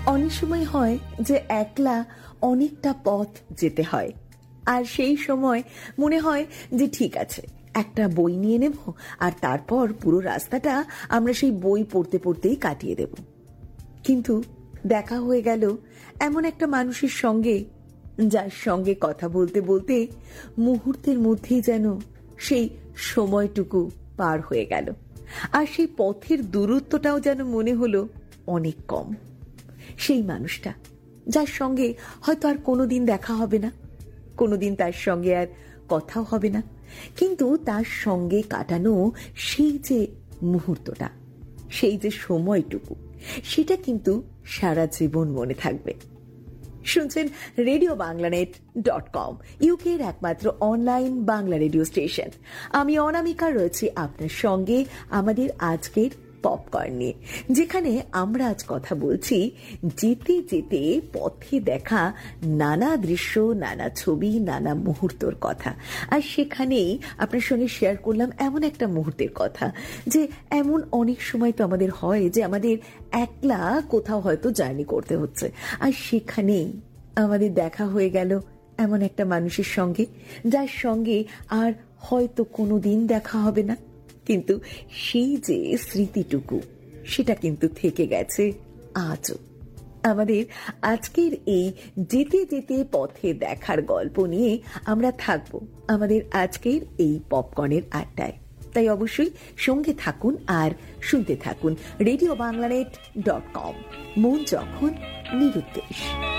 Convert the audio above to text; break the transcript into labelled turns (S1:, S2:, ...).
S1: অনেক সময় হয় যে একলা অনেকটা পথ যেতে হয়, আর সেই সময় মনে হয় যে ঠিক আছে, একটা বই নিয়ে নেব আর তারপর পুরো রাস্তাটা আমরা সেই বই পড়তে পড়তেই কাটিয়ে দেব। কিন্তু দেখা হয়ে গেল এমন একটা মানুষের সঙ্গে, যার সঙ্গে কথা বলতে বলতে মুহূর্তের মধ্যেই যেন সেই সময়টুকু পার হয়ে গেল, আর সেই পথের দূরত্বটাও যেন মনে হলো অনেক কম। সেই মানুষটা, যার সঙ্গে হয়তো আর কোনোদিন দেখা হবে না, কোনোদিন তার সঙ্গে আর কথাও হবে না, কিন্তু তার সঙ্গে কাটানো সেই যে মুহূর্তটা, সেই যে সময়টুকু, সেটা কিন্তু সারা জীবন মনে থাকবে। শুনছেন RadioBanglaNet.com, ইউকের একমাত্র অনলাইন বাংলা রেডিও স্টেশন। আমি অনামিকা রয়েছি আপনার সঙ্গে আমাদের আজকের পপকর্ন নিয়ে, যেখানে আমরা আজ কথা বলছি যেতে যেতে পথে দেখা নানা দৃশ্য, নানা ছবি, নানা মুহূর্তর কথা। আর সেখানেই আপনার সঙ্গে শেয়ার করলাম এমন একটা মুহূর্তের কথা, যে এমন অনেক সময় তো আমাদের হয় যে আমাদের একলা কোথাও হয়তো জার্নি করতে হচ্ছে, আর সেখানেই আমাদের দেখা হয়ে গেল এমন একটা মানুষের সঙ্গে, যার সঙ্গে আর হয়তো কোনোদিন দেখা হবে না, কিন্তু সেই যে স্মৃতিটুকু, সেটা কিন্তু থেকে গেছে আজও। আমাদের আজকের এই যেতে যেতে পথে দেখার গল্প নিয়ে আমরা থাকবো আমাদের আজকের এই পপকর্নের আড্ডায়। তাই অবশ্যই সঙ্গে থাকুন আর শুনতে থাকুন RadioBanglaNet.com, মন যখন নিরুদ্দেশ।